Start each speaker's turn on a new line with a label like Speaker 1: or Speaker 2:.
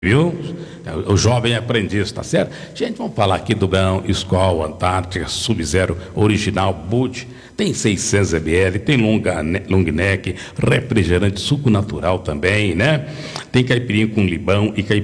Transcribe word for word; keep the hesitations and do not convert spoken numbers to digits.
Speaker 1: Viu? O jovem aprendiz, tá certo? Gente, vamos falar aqui do Grão, Skol, Antártica, Sub-Zero, Original, Bud, tem seiscentos mililitros, tem longa, long neck, refrigerante, suco natural também, né? Tem caipirinha com limão e caipirinha